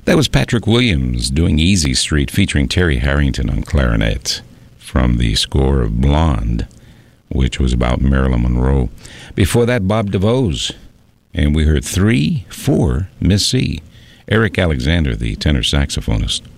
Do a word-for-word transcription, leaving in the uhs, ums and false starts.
That was Patrick Williams doing Easy Street featuring Terry Harrington on clarinet from the score of Blonde, which was about Marilyn Monroe. Before that, Bob DeVos. And we heard three, four, Miss C. Eric Alexander, the tenor saxophonist.